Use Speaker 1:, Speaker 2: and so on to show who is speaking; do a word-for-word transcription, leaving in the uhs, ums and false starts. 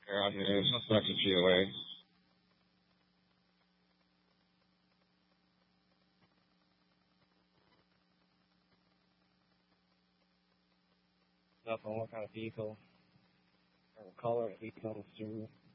Speaker 1: They're out here, no selection feet away. Up on what kind of vehicle or color the vehicle comes through.